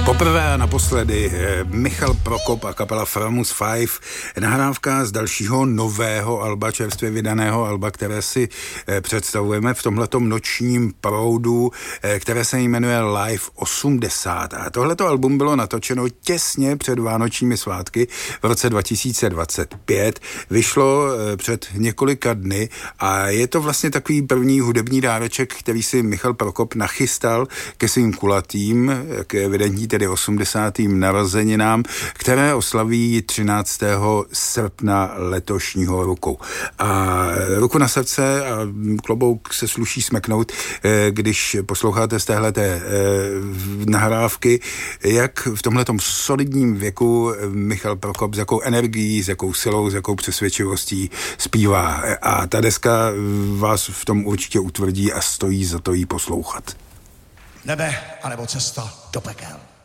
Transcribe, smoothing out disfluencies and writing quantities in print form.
Poprvé a naposledy Michal Prokop a kapela Framus 5, nahrávka z dalšího nového alba, čerstvě vydaného alba, které si představujeme v tomhletom nočním proudu, které se jmenuje Live 80. A tohleto album bylo natočeno těsně před vánočními svátky v roce 2025. Vyšlo před několika dny a je to vlastně takový první hudební dáreček, který si Michal Prokop nachystal ke svým kulatým, k evidentní tedy 80. narozeninám, které oslaví 13. srpna letošního roku. A ruku na srdce a klobouk se sluší smeknout, když posloucháte z téhleté nahrávky, jak v tomhletom solidním věku Michal Prokop s jakou energií, s jakou silou, s jakou přesvědčivostí zpívá. A ta deska vás v tom určitě utvrdí a stojí za to jí poslouchat. Nebe, anebo cesta do pekel.